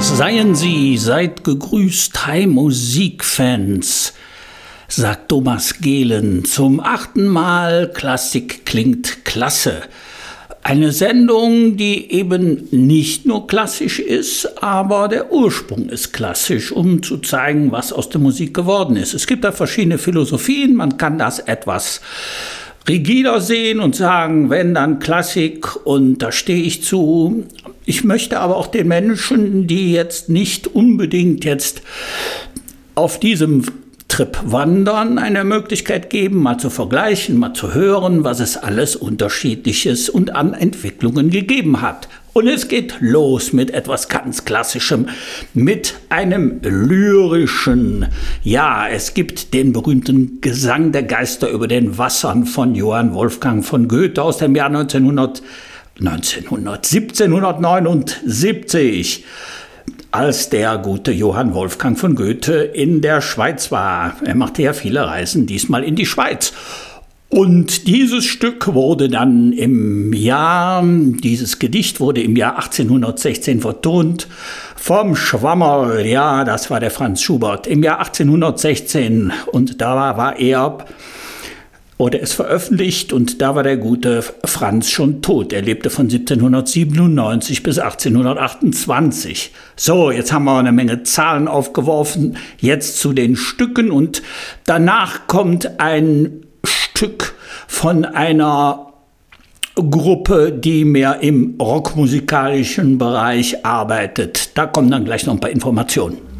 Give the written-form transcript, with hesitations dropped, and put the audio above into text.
Seid gegrüßt, hi Musikfans, sagt Thomas Gehlen zum 8. Mal Klassik klingt klasse. Eine Sendung, die eben nicht nur klassisch ist, aber der Ursprung ist klassisch, um zu zeigen, was aus der Musik geworden ist. Es gibt da verschiedene Philosophien, man kann das etwas rigider sehen und sagen, wenn dann Klassik, und da stehe ich zu. Ich möchte aber auch den Menschen, die jetzt nicht unbedingt jetzt auf diesem Trip wandern, eine Möglichkeit geben, mal zu vergleichen, mal zu hören, was es alles Unterschiedliches und an Entwicklungen gegeben hat. Und es geht los mit etwas ganz Klassischem, mit einem lyrischen. Ja, es gibt den berühmten Gesang der Geister über den Wassern von Johann Wolfgang von Goethe aus dem Jahr 1779, als der gute Johann Wolfgang von Goethe in der Schweiz war. Er machte ja viele Reisen, diesmal in die Schweiz. Und dieses Stück wurde dann dieses Gedicht wurde im Jahr 1816 vertont vom Schwammer, ja, das war der Franz Schubert, im Jahr 1816. Und da war es veröffentlicht, und da war der gute Franz schon tot. Er lebte von 1797 bis 1828. So, jetzt haben wir eine Menge Zahlen aufgeworfen, jetzt zu den Stücken, und danach kommt ein Stück von einer Gruppe, die mehr im rockmusikalischen Bereich arbeitet. Da kommen dann gleich noch ein paar Informationen.